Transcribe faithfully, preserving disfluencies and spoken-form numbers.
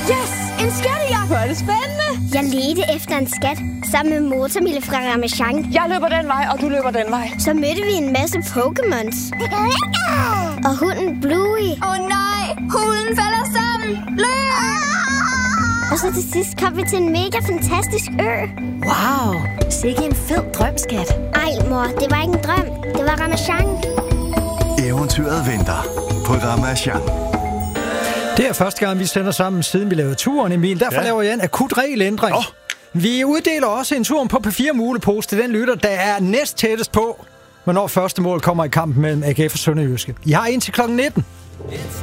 Yes! En skattejagt! Hvor er det spændende! Jeg ledte efter en skat sammen med Motormille fra Ramasjang. Jeg løber den vej, og du løber den vej. Så mødte vi en masse Pokémons. Og hunden Bluey. Åh oh, nej! Hunden falder sammen! Løb! Og så til sidst kom vi til en mega fantastisk ø. Wow! Sikke en fed drøm, skat. Ej, mor, det var ikke en drøm. Det var Ramasjang. Eventyret venter på Ramasjang. Det er første gang, vi sender sammen, siden vi lavede turen, Emil. Derfor ja. laver jeg en akut regelændring. Oh. Vi uddeler også en tur på P fire mulepose til den lytter, der er næst tættest på, hvornår første mål kommer i kampen mellem A G F og Sønderjyske. I har indtil klokken nitten.